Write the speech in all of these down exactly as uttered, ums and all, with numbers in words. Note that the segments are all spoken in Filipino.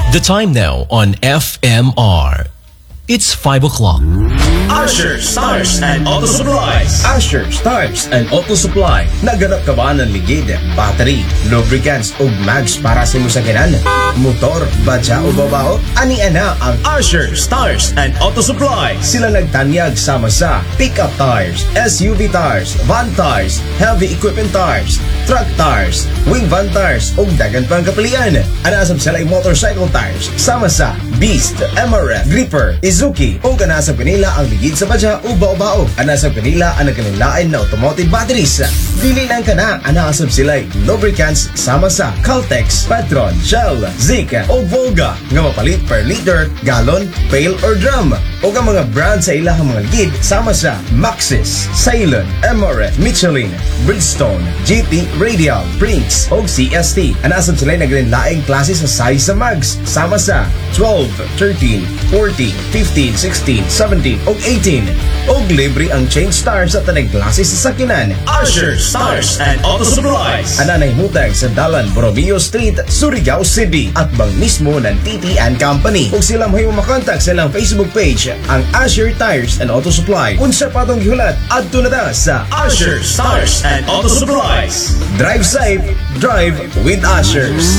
The time now on F M R. It's five o'clock. Asher Stars and Auto Supplies. Asher Stars and Auto Supply. Naganap ka ba ng ligid, battery, lubricants o mags para sa iyong sakyanan? Motor, badya o babaho? Ani-ana ang Asher Stars and Auto Supply. Sila nagtanyag sama sa pick-up tires, S U V tires, van tires, heavy equipment tires, truck tires, wing van tires o dagan pang kapilian. Anasab sila yung motorcycle tires sama sa Beast, M R F, Gripper, Izuki o kanasab kanila ang ligid sa badya o bao-bao. Anasab kanila ang nagkanilain na automotive batteries. Dili lang ka na, anasab sila lubricants sama sa Caltex, Petron, Shell, Zika o Volga nga mapalit per liter, gallon, pail or drum. O ang mga brand sa ilahang mga ligid sama sa Maxxis, Ceylon, M R F, Michelin, Bridgestone, G T, Radial, Brinks o C S T. Anasab sila nagkanilaing klase sa size sa mags sama sa twelve, thirteen, fourteen, fifteen, sixteen, seventeen o eighteen. O libre ang change stars at tanay klase sa sakinan. Asher Stars and Auto Supplies. Ananay mutag sa Dalan Borromeo Street, Surigao City at bang mismo ng T T and Company. Kung sila mahiyo makontak sa ilang Facebook page, ang Asher Tires and Auto Supply. Unsa pa itong gihulat, adto na ta sa Asher Stars and Auto Supplies. Drive safe, drive with Ashers.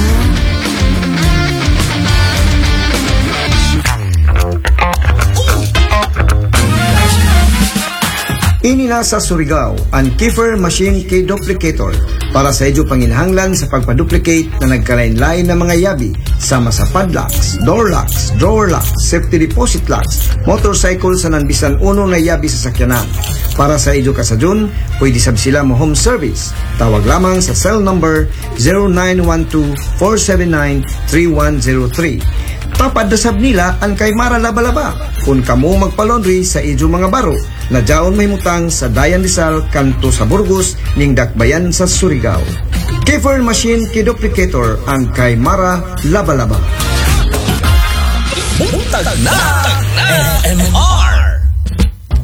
Inila sa Surigao ang Kiefer Machine Key Duplicator para sa idyo panginhanglan sa pagpaduplicate na nagkalain-lain na mga yabi sama sa padlocks, door locks, drawer locks, safety deposit locks, motorcycle sa nanbisan uno na yabi sa sakyanan. Para sa idyo kasadyon, pwede sab sila mo home service. Tawag lamang sa cell number zero nine one two, four seven nine, three one zero three. Papadasab nila ang kay Mara Labalaba kung kamo magpalondry sa idyo mga baro na daon may mutang sa Dayan Rizal kanto sa Burgos ning dakbayan sa Surigao. Kiefer Machine Key Duplicator ang kay Mara Labalaba. Buntag na F M R